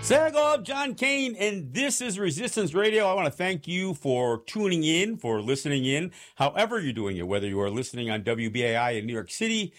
Sagov, John Kane, and this is Resistance Radio. I want to thank you for tuning in, for listening in, however you're doing it, whether you are listening on WBAI in New York City,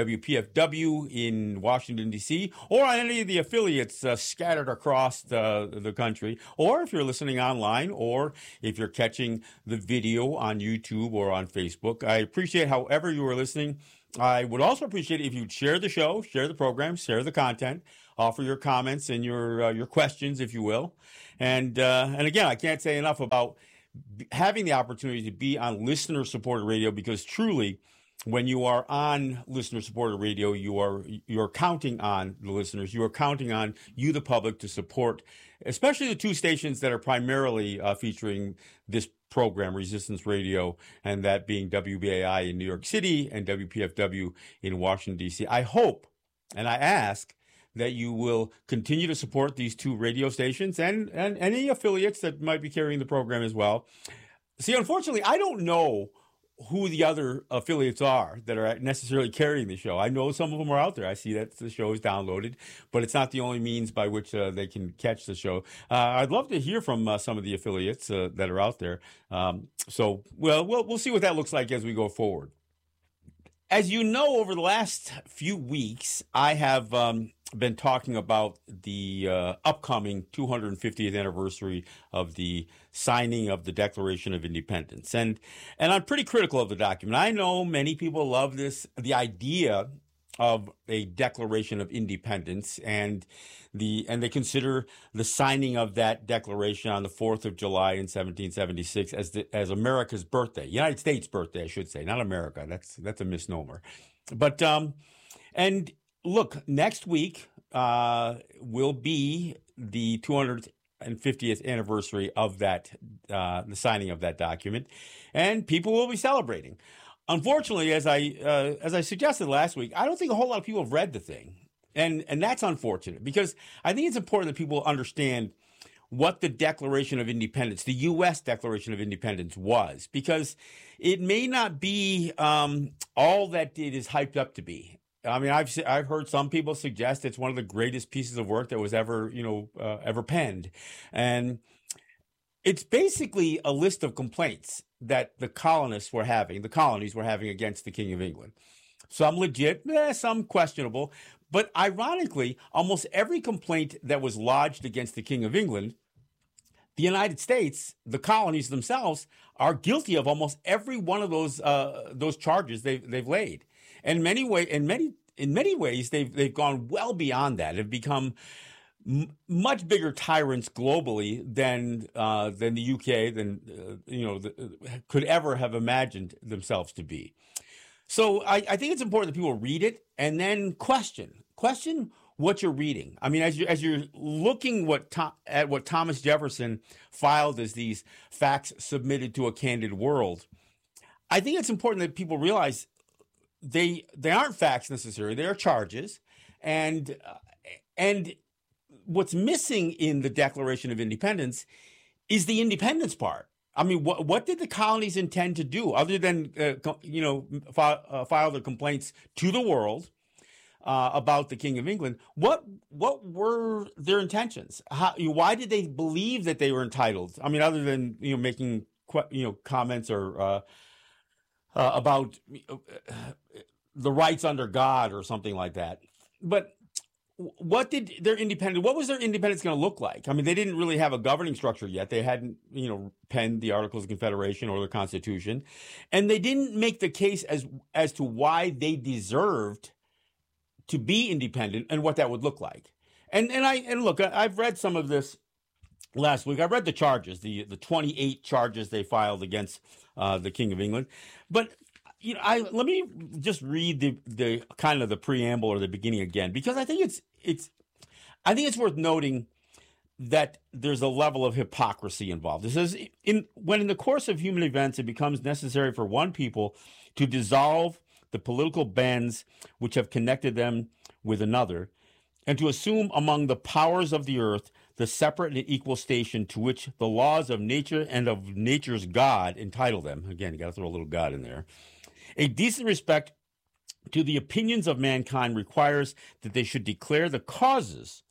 WPFW in Washington, D.C., or on any of the affiliates scattered across the country, or if you're listening online, or if you're catching the video on YouTube or on Facebook. I appreciate however you are listening. I would also appreciate it if you'd share the show, share the program, share the content, offer your comments and your questions, if you will. And again, I can't say enough about having the opportunity to be on listener-supported radio, because truly, when you are on listener-supported radio, you're counting on the listeners. You are counting on you, the public, to support, especially the two stations that are primarily featuring this program, Resistance Radio, and that being WBAI in New York City and WPFW in Washington, D.C. I hope and I ask that you will continue to support these two radio stations and any affiliates that might be carrying the program as well. See, unfortunately, I don't know who the other affiliates are that are necessarily carrying the show. I know some of them are out there. I see that the show is downloaded, but it's not the only means by which they can catch the show. I'd love to hear from some of the affiliates that are out there. So we'll see what that looks like as we go forward. As you know, over the last few weeks, I have been talking about the upcoming 250th anniversary of the signing of the Declaration of Independence. And I'm pretty critical of the document. I know many people love the idea of a Declaration of Independence, and they consider the signing of that declaration on the 4th of July in 1776 as America's birthday, United States birthday, I should say, not America. That's a misnomer. But and look, next week will be the 250th anniversary of that, the signing of that document, and people will be celebrating. Unfortunately, as I suggested last week, I don't think a whole lot of people have read the thing, and that's unfortunate, because I think it's important that people understand what the Declaration of Independence, the U.S. Declaration of Independence, was, because it may not be all that it is hyped up to be. I mean, I've heard some people suggest it's one of the greatest pieces of work that was ever penned, and it's basically a list of complaints that the colonies were having against the King of England. Some legit, some questionable, but ironically, almost every complaint that was lodged against the King of England, the United States, the colonies themselves, are guilty of almost every one of those charges they've laid. And in many ways, they've gone well beyond that. Have become much bigger tyrants globally than the UK, could ever have imagined themselves to be. So I think it's important that people read it and then question what you're reading. I mean, as you're looking at what Thomas Jefferson filed as these facts submitted to a candid world, I think it's important that people realize they aren't facts necessarily; they are charges, and what's missing in the Declaration of Independence is the independence part. I mean, what did the colonies intend to do other than file their complaints to the world about the King of England? What were their intentions? Why did they believe that they were entitled? I mean, other than making comments or about the rights under God or something like that. But what was their independence going to look like? I mean, they didn't really have a governing structure yet. They hadn't, penned the Articles of Confederation or the Constitution. And they didn't make the case as to why they deserved to be independent and what that would look like. And look, I've read some of this last week. I read the charges, the 28 charges they filed against the King of England. But let me just read the kind of the preamble or the beginning again, because I think it's worth noting that there's a level of hypocrisy involved. It says, when in the course of human events it becomes necessary for one people to dissolve the political bands which have connected them with another, and to assume among the powers of the earth the separate and equal station to which the laws of nature and of nature's God entitle them. Again, you got to throw a little God in there. A decent respect to the opinions of mankind requires that they should declare the causes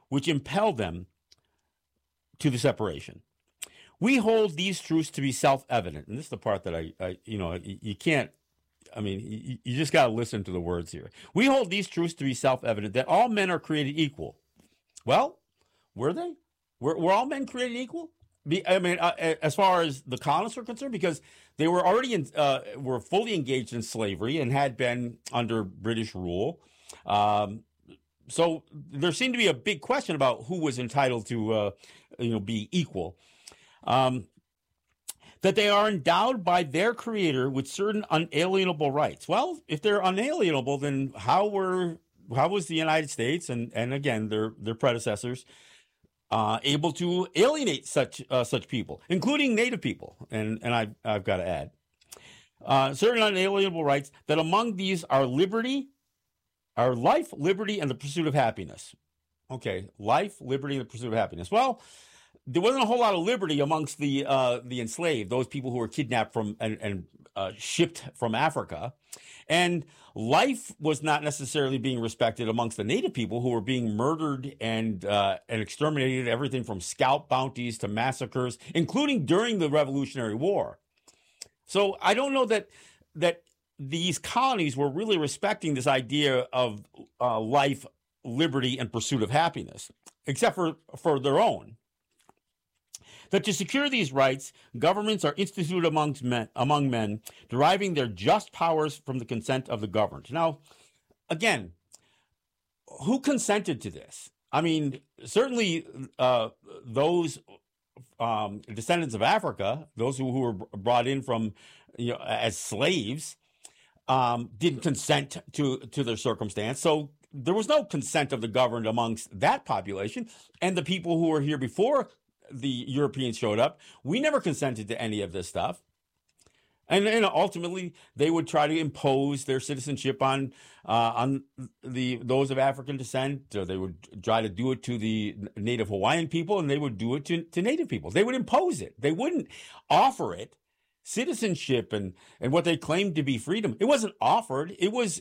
which impelled them to the separation. We hold these truths to be self-evident, and this is the part that you can't. I mean, you just got to listen to the words here. We hold these truths to be self-evident, that all men are created equal. Well, were they? Were all men created equal? As far as the colonists were concerned, because they were already were fully engaged in slavery and had been under British rule. So there seemed to be a big question about who was entitled to, be equal. That they are endowed by their creator with certain unalienable rights. Well, if they're unalienable, then how was the United States and again their predecessors able to alienate such people, including Native people? And I've got to add certain unalienable rights, that among these are life, liberty, and the pursuit of happiness. Okay, life, liberty, and the pursuit of happiness. Well, there wasn't a whole lot of liberty amongst the enslaved, those people who were kidnapped from and shipped from Africa. And life was not necessarily being respected amongst the Native people, who were being murdered and exterminated, everything from scalp bounties to massacres, including during the Revolutionary War. So I don't know that these colonies were really respecting this idea of life, liberty, and pursuit of happiness, except for their own. That to secure these rights, governments are instituted among men, deriving their just powers from the consent of the governed. Now, again, who consented to this? I mean, certainly those descendants of Africa, those who were brought in from, as slaves, didn't consent to their circumstance. So there was no consent of the governed amongst that population. And the people who were here before the Europeans showed up, we never consented to any of this stuff. And ultimately, they would try to impose their citizenship on those of African descent. They would try to do it to the Native Hawaiian people, and they would do it to Native people. They would impose it. They wouldn't offer it. Citizenship and what they claimed to be freedom, it wasn't offered. It was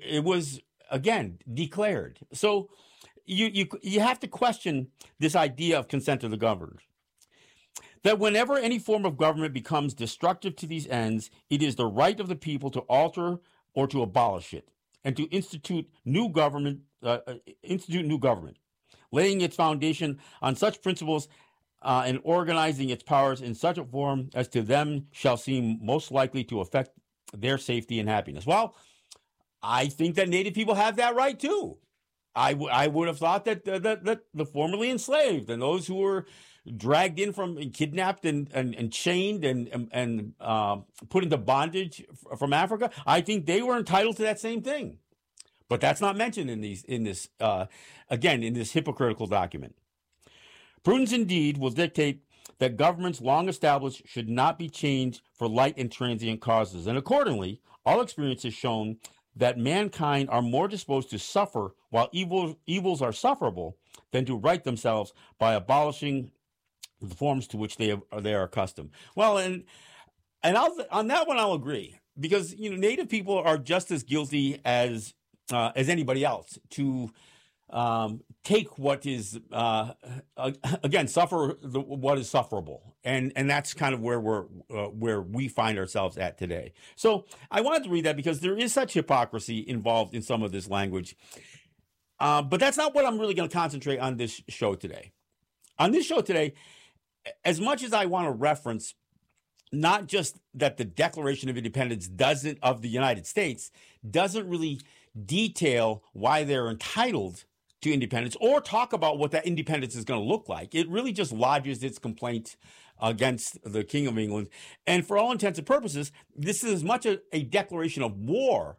again declared. So you have to question this idea of consent of the governed. That whenever any form of government becomes destructive to these ends, it is the right of the people to alter or to abolish it, and to institute new government, laying its foundation on such principles and organizing its powers in such a form as to them shall seem most likely to affect their safety and happiness. Well, I think that Native people have that right too. I would have thought that the formerly enslaved and those who were dragged in from kidnapped and chained and put into bondage from Africa, I think they were entitled to that same thing. But that's not mentioned in this hypocritical document. Prudence indeed will dictate that governments long established should not be changed for light and transient causes, and accordingly, all experience has shown that mankind are more disposed to suffer while evils are sufferable than to right themselves by abolishing the forms to which they are accustomed. Well, and on that one I'll agree, because Native people are just as guilty as anybody else to take what is suffer what is sufferable, and that's kind of where we find ourselves at today. So I wanted to read that because there is such hypocrisy involved in some of this language, but that's not what I'm really going to concentrate on this show today. On this show today, as much as I want to reference not just that the Declaration of Independence of the United States doesn't really detail why they're entitled to independence or talk about what that independence is going to look like. It really just lodges its complaint against the King of England. And for all intents and purposes, this is as much a declaration of war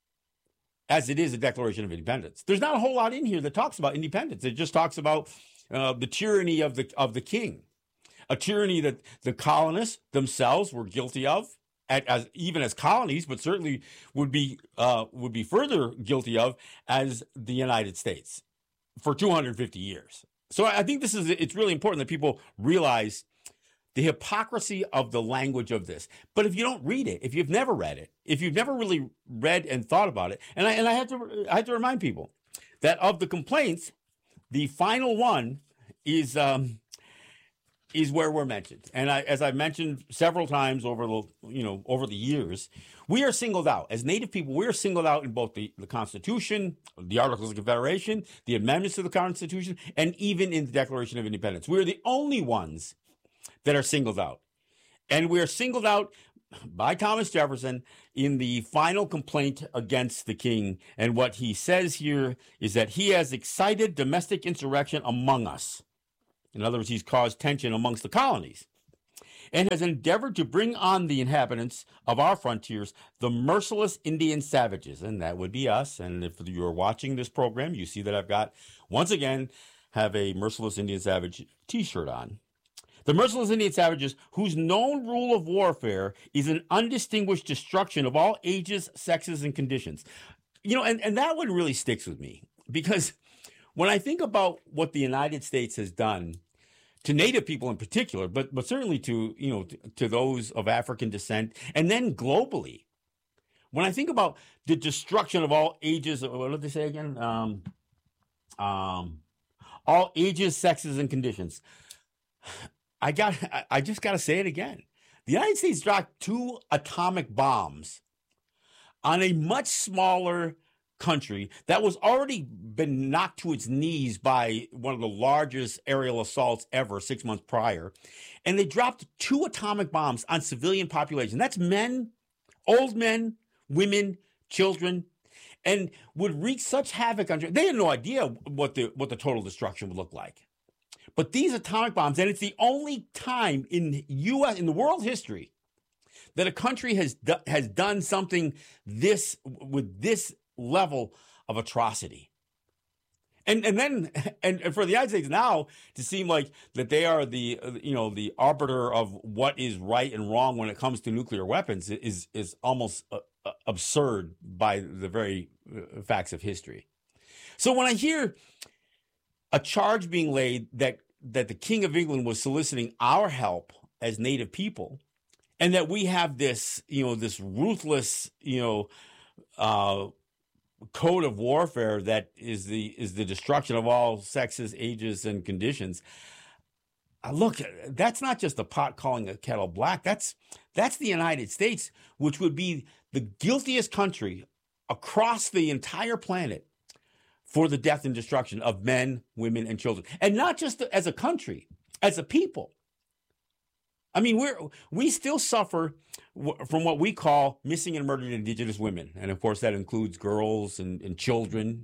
as it is a Declaration of Independence. There's not a whole lot in here that talks about independence. It just talks about the tyranny of the king, a tyranny that the colonists themselves were guilty of, even as colonies, but certainly would be further guilty of as the United States for 250 years. So I think it's really important that people realize the hypocrisy of the language of this. But if you don't read it, if you've never read it, if you've never really read and thought about it, and I have to remind people that of the complaints The final one is where we're mentioned. And as I've mentioned several times over the years, we are singled out. As Native people, we are singled out in both the Constitution, the Articles of Confederation, the amendments to the Constitution, and even in the Declaration of Independence. We're the only ones that are singled out. And we are singled out by Thomas Jefferson in the final complaint against the king. And what he says here is that he has excited domestic insurrection among us. In other words, he's caused tension amongst the colonies and has endeavored to bring on the inhabitants of our frontiers the merciless Indian savages. And that would be us. And if you're watching this program, you see that I've got, once again, have a Merciless Indian Savage t-shirt on. The merciless Indian savages, whose known rule of warfare is an undistinguished destruction of all ages, sexes, and conditions. And that one really sticks with me, because when I think about what the United States has done to Native people in particular, but certainly to those of African descent, and then globally, when I think about the destruction of all ages, what did they say again? All ages, sexes, and conditions. I just got to say it again. The United States dropped 2 atomic bombs on a much smaller country that was already been knocked to its knees by one of the largest aerial assaults ever 6 months prior. And they dropped 2 atomic bombs on civilian population. That's men, old men, women, children, and would wreak such havoc on. They had no idea what the total destruction would look like. But these atomic bombs, and it's the only time in the world history that a country has done something with this level of atrocity. And for the United States now to seem like that they are the arbiter of what is right and wrong when it comes to nuclear weapons is almost absurd by the very facts of history. So when I hear a charge being laid that the King of England was soliciting our help as Native people, and that we have this ruthless code of warfare that is the destruction of all sexes, ages, and conditions. Look, that's not just the pot calling a kettle black. That's the United States, which would be the guiltiest country across the entire planet for the death and destruction of men, women, and children. And not just as a country, as a people. I mean, we still suffer from what we call missing and murdered Indigenous women. And of course, that includes girls and children,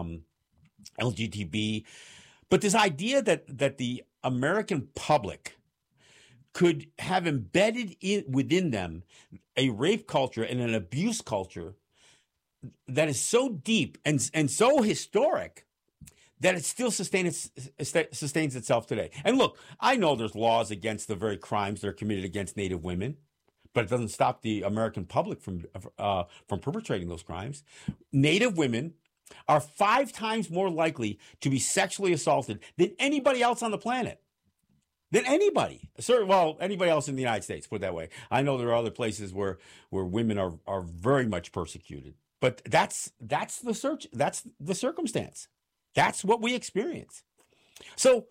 LGBT. But this idea that the American public could have embedded within them a rape culture and an abuse culture that is so deep and so historic that it still sustains itself today. And look, I know there's laws against the very crimes that are committed against Native women, but it doesn't stop the American public from perpetrating those crimes. Native women are 5 times more likely to be sexually assaulted than anybody else on the planet. Than anybody. Anybody else in the United States, put it that way. I know there are other places where women are very much persecuted. But that's the circumstance. That's what we experience. So,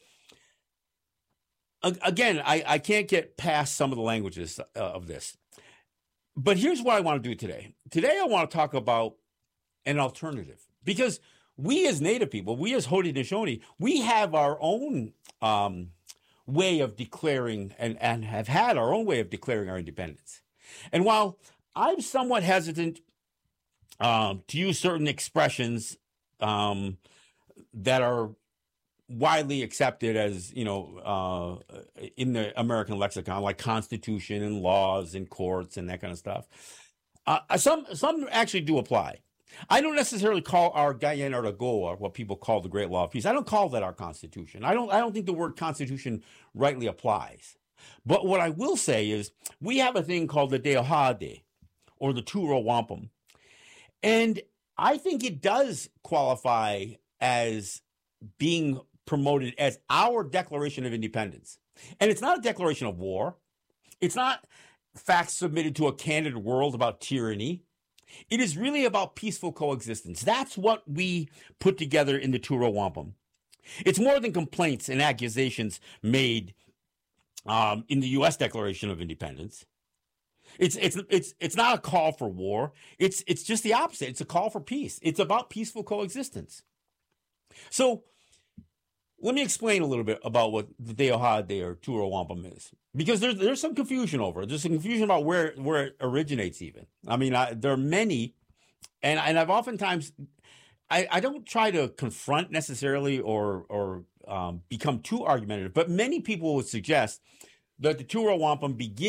again, I can't get past some of the languages of this. But here's what I want to do today. Today, I want to talk about an alternative. Because we as Native people, we as Haudenosaunee, we have our own way of declaring and have had our own way of declaring our independence. And while I'm somewhat hesitant to use certain expressions that are widely accepted as, in the American lexicon, like constitution and laws and courts and that kind of stuff. Some actually do apply. I don't necessarily call our Gayen Artagoa what people call the Great Law of Peace. I don't call that our Constitution. I don't think the word Constitution rightly applies. But what I will say is we have a thing called the Deohade, or the Turo Wampum. And I think it does qualify as being promoted as our Declaration of Independence. And it's not a declaration of war. It's not facts submitted to a candid world about tyranny. It is really about peaceful coexistence. That's what we put together in the Turo Wampum. It's more than complaints and accusations made in the U.S. Declaration of Independence. It's not a call for war. It's just the opposite. It's a call for peace. It's about peaceful coexistence. So let me explain a little bit about what the Teohade or Tura Wampum is, because there's some confusion over it. There's some confusion about where it originates even. I mean, there are many, and I've oftentimes, I don't try to confront necessarily or become too argumentative, but many people would suggest that the Tura Wampum begins